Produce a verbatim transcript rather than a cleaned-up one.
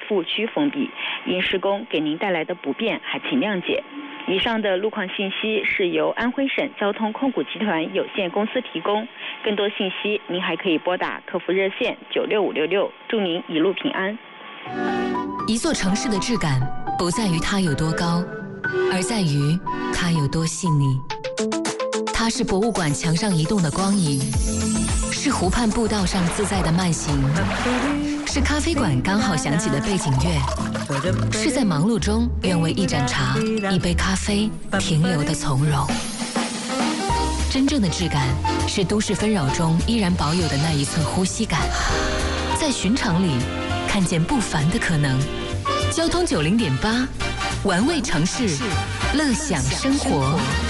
服务区封闭，因施工给您带来的不便，还请谅解。以上的路况信息是由安徽省交通控股集团有限公司提供，更多信息您还可以拨打客服热线九六五六六。祝您一路平安。 一座城市的质感不在于它有多高，而在于它有多细腻。它是博物馆墙上移动的光影，是湖畔步道上自在的慢行，是咖啡馆刚好响起的背景乐，是在忙碌中愿为一盏茶、一杯咖啡停留的从容。真正的质感是都市纷扰中依然保有的那一寸呼吸感，在寻常里看见不凡的可能。交通九零点八，玩味城市，乐享生活。